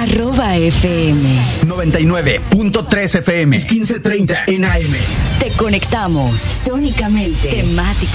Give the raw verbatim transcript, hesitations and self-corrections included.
Arroba F M. noventa y nueve punto tres F M. quince treinta en A M. Te conectamos sónicamente. Temática.